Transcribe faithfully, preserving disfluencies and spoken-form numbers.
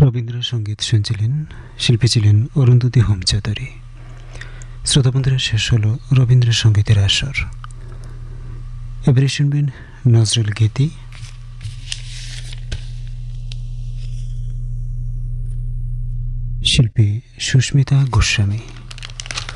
রবীন্দ্রসঙ্গীত শুনছিলেন। শিল্পী ছিলেন অরুন্ধতী হোম চৌধুরী। শ্রোতাবন্ধুরা, শেষ হল রবীন্দ্রসঙ্গীতের আসর। এবারে শুনবেন নজরুল গীতি। শিল্পী সুস্মিতা গোস্বামী।